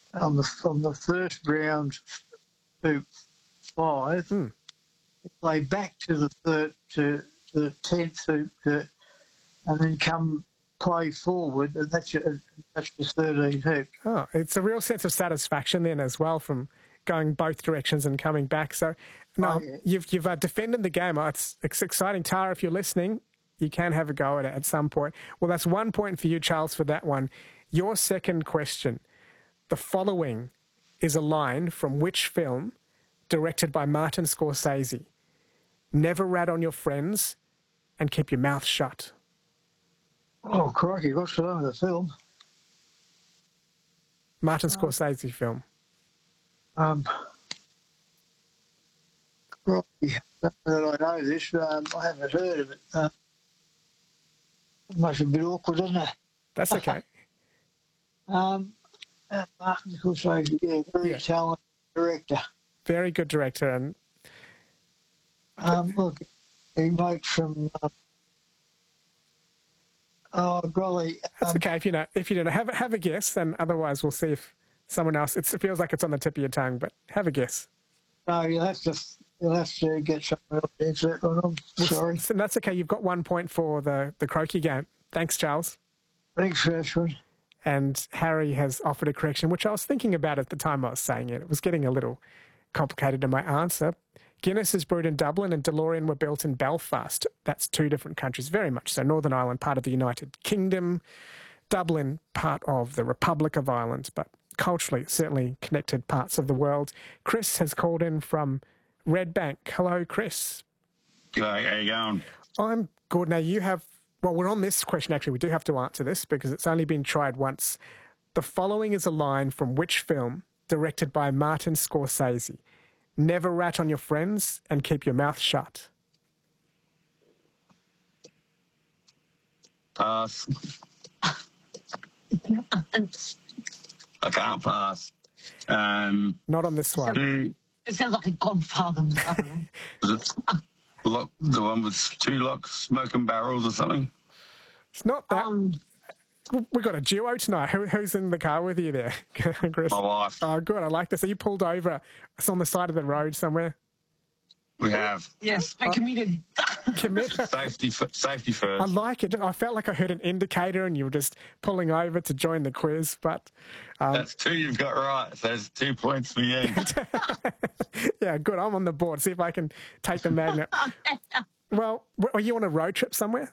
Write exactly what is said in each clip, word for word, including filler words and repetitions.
on the on the first round to five, Mm. play back to the third to, to the tenth hoop, to, and then come play forward, and that's your, that's the thirteenth hoop. Oh, it's a real sense of satisfaction then as well from going both directions and coming back. So, no, Oh, yeah. you've you've uh, defended the game. Oh, it's, it's exciting. Tara, if you're listening, you can have a go at it at some point. Well, that's one point for you, Charles, for that one. Your second question. The following is a line from which film directed by Martin Scorsese? Never rat on your friends and keep your mouth shut. Oh, crikey, what's the name of the film? Martin Scorsese film. Um, crikey, not that I know this, um, I haven't heard of it. Uh, it must be a bit awkward, isn't it? That's okay. Um, uh, Martin Scorsese, yeah, very Yeah. talented director. Very good director. And Um, look, he makes some. Uh, oh, golly. that's Um, okay if you know. If you don't know, have, a- have a guess, and otherwise we'll see if someone else. It's, it feels like it's on the tip of your tongue, but have a guess. no, you'll have to. You'll have to get someone else to answer that one. I'm sorry. So that's okay. You've got one point for the, the croaky game. Thanks, Charles. Thanks for that one. And Harry has offered a correction, which I was thinking about at the time I was saying it. It was getting a little complicated in my answer. Guinness is brewed in Dublin and DeLorean were built in Belfast. That's two different countries, very much so. Northern Ireland, part of the United Kingdom. Dublin, part of the Republic of Ireland, but culturally, certainly connected parts of the world. Chris has called in from Red Bank. Hello, Chris. G'day, how you going? I'm good. Now, you have... Well, we're on this question, actually. We do have to answer this because it's only been tried once. The following is a line from which film directed by Martin Scorsese? Never rat on your friends and keep your mouth shut. Pass. I can't pass. Um, Not on this one. two, It sounds like a Godfather. is it lock, the one with two locks, smoking barrels or something? It's not that. um, We've got a duo tonight. Who, who's in the car with you there, Chris? My wife. Oh, good. I like this. Are you pulled over? It's on the side of the road somewhere. We have. yes, I committed. Commit. Safety, f- safety I first. like it. I felt like I heard an indicator and you were just pulling over to join the quiz, but um, That's two you've got right. So there's two points for you. yeah, good. I'm on the board. See if I can take the magnet. Well, w- are you on a road trip somewhere?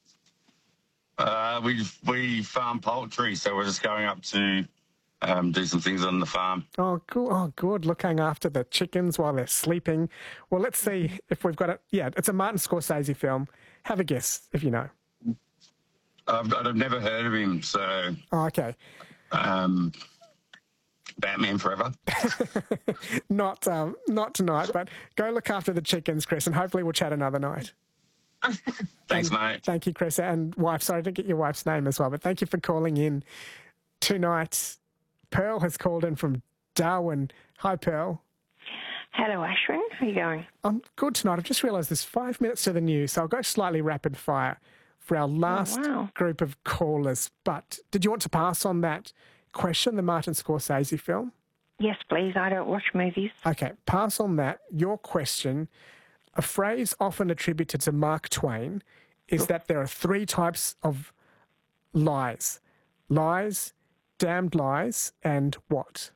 Uh, we we farm poultry, so we're just going up to um, do some things on the farm. Oh, good. Oh, good. Looking after the chickens while they're sleeping. Well, let's see if we've got it. Yeah, it's a Martin Scorsese film. Have a guess if you know. I've, I've never heard of him, so Oh, okay. um, Batman Forever. Not um, not tonight, but go look after the chickens, Chris, and hopefully we'll chat another night. Thanks, mate. Thank you, Chris. And wife, sorry, I didn't get your wife's name as well, but thank you for calling in tonight. Pearl has called in from Darwin. Hi, Pearl. Hello, Ashwin. How are you going? I'm good tonight. I've just realised there's five minutes to the news, so I'll go slightly rapid fire for our last wow. group of callers. But did you want to pass on that question, the Martin Scorsese film? Yes, please. I don't watch movies. Okay, pass on that. Your question, a phrase often attributed to Mark Twain is that there are three types of lies. Lies, damned lies, and what?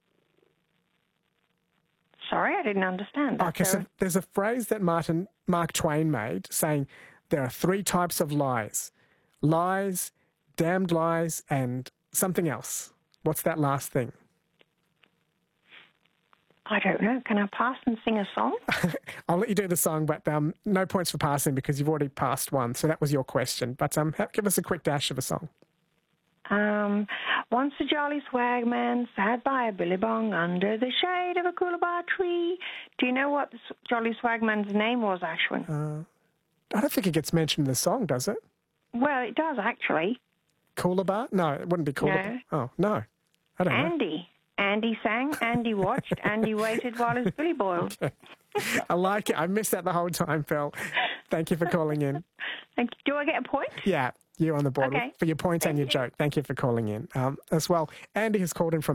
Sorry, I didn't understand that. Okay, so There- there's a phrase that Martin Mark Twain made saying there are three types of lies. Lies, damned lies, and something else. What's that last thing? I don't know. Can I pass and sing a song? I'll let you do the song, but um, no points for passing because you've already passed one. So that was your question. But um, ha- give us a quick dash of a song. Um, once a jolly swagman sat by a billabong under the shade of a coolabah tree. Do you know what the s- jolly swagman's name was, Ashwin? Uh, I don't think it gets mentioned in the song, does it? Well, it does, actually. Coolabah? No, it wouldn't be Coolabah. No. Oh, no. I don't know. Andy. Andy sang, Andy watched, Andy waited while his billy boiled. I like it. I missed that the whole time, Phil. Thank you for calling in. Thank you. Do I get a point? Yeah, you're on the board Okay. for your point and Thank your you. joke. Thank you for calling in um, as well. Andy has called in from